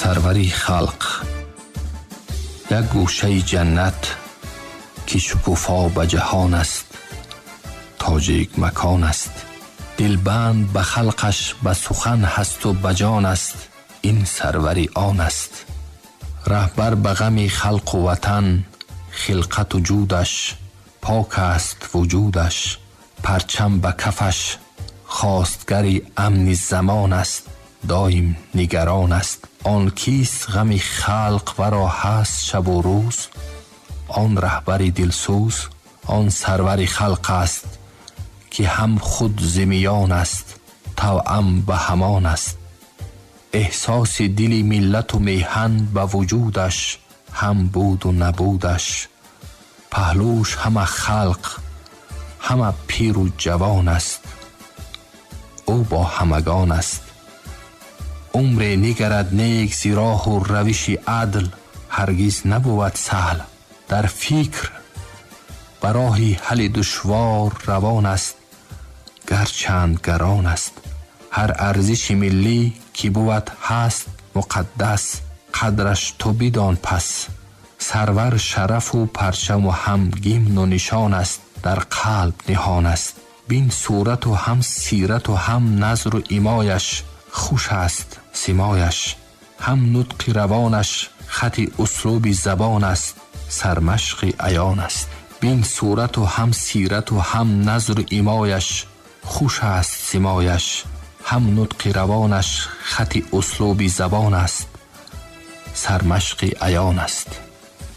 سروری خلق، یک گوشه جنت که شکوفا به جهان است، تاج یک مکان است. دلبند به خلقش به سخن هست و به جان است، این سروری آن است. رهبر به غم خلق و وطن، خلقت و جودش پاک است وجودش. پرچم به کفش خواستگری امن زمان است، دایم نگران است. آن کیست غم خلق ورا هست شب و روز، آن رهبر دلسوز آن سرور خلق است، که هم خود زمیان است توأم به همان است. احساس دل ملت و میهن به وجودش، هم بود و نبودش. پهلوش همه خلق همه پیر و جوان است، او با همگان است. عمر نگرد نیک ز راه و روش عدل، هرگز نبود سهل. در فکر برای حل دشوار روان است، گرچند گران است. هر ارزش ملی که بود هست مقدس، قدرش تو بدان پس. سرور شرف و پرچم و هم گیمن و نشان است، در قلب نهان است. بین صورت و هم سیرت و هم نظر و ایمایش، خوش است سمایش. هم نطق روانش خط اسلوب زبان است، سرمشق عیان است. بین صورت و هم سیرت و هم نظر و ایمایش، خوش است سمایش. هم نطق روانش خط اسلوب زبان است، سرمشق عیان است.